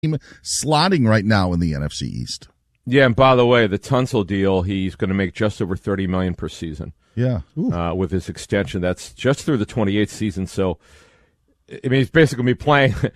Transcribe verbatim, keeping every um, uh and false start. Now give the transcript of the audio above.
slotting right now in the N F C East. Yeah, and by the way, the Tunsil deal, he's going to make just over thirty million dollars per season. Yeah, uh, with his extension. That's just through the twenty-eighth season. So, I mean, he's basically going to be playing